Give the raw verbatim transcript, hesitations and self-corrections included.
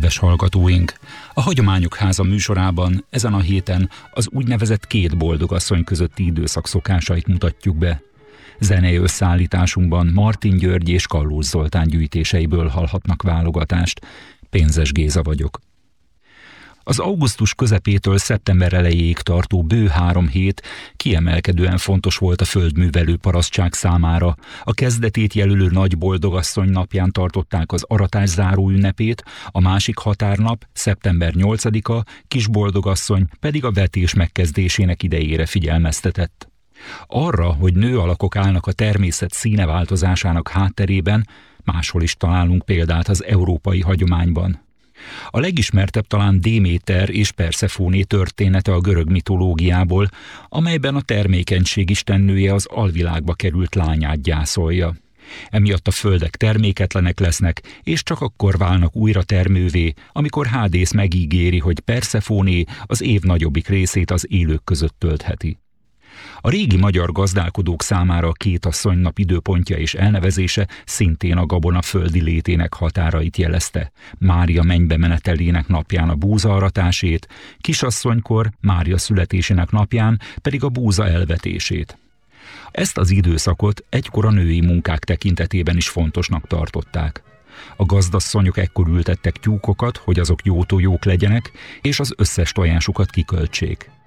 Kedves hallgatóink! A Hagyományok Háza műsorában ezen a héten az úgynevezett két boldogasszony közötti időszak szokásait mutatjuk be. Zenei összeállításunkban Martin György és Kallós Zoltán gyűjtéseiből hallhatnak válogatást. Pénzes Géza vagyok. Az augusztus közepétől szeptember elejéig tartó bő három hét kiemelkedően fontos volt a földművelő parasztság számára. A kezdetét jelölő Nagy Boldogasszony napján tartották az aratás záró ünnepét, a másik határnap, szeptember nyolcadika, Kis Boldogasszony pedig a vetés megkezdésének idejére figyelmeztetett. Arra, hogy nő alakok állnak a természet színe változásának hátterében, máshol is találunk példát az európai hagyományban. A legismertebb talán Déméter és Persefóné története a görög mitológiából, amelyben a termékenység istennője az alvilágba került lányát gyászolja. Emiatt a földek terméketlenek lesznek, és csak akkor válnak újra termővé, amikor Hádész megígéri, hogy Persefóné az év nagyobbik részét az élők között töltheti. A régi magyar gazdálkodók számára a két asszonynap időpontja és elnevezése szintén a gabona földi létének határait jelezte. Mária mennybe menetelének napján a búzaaratásét, kisasszonykor, Mária születésének napján pedig a búza elvetését. Ezt az időszakot egykor a női munkák tekintetében is fontosnak tartották. A gazdasszonyok ekkor ültettek tyúkokat, hogy azok jótójók legyenek, és az összes tojásukat kiköltsék.